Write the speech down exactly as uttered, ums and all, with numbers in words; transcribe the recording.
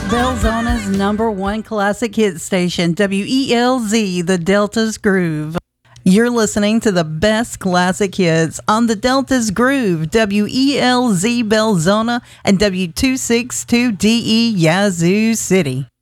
Belzona's number one classic hit station, W E L Z, the Delta's Groove. You're listening to the best classic hits on the Delta's Groove, W E L Z Belzona and W two sixty-two D E Yazoo City.